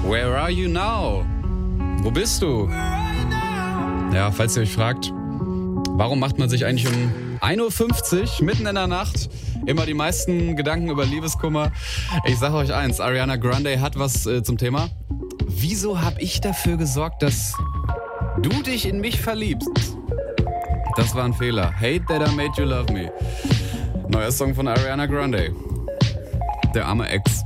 Where are you now? Wo bist du? Ja, falls ihr euch fragt, warum macht man sich eigentlich um 1.50 Uhr mitten in der Nacht immer die meisten Gedanken über Liebeskummer? Ich sage euch eins, Ariana Grande hat was zum Thema. Wieso habe ich dafür gesorgt, dass du dich in mich verliebst? Das war ein Fehler. Hate that I made you love me. Neuer Song von Ariana Grande. Der arme Ex.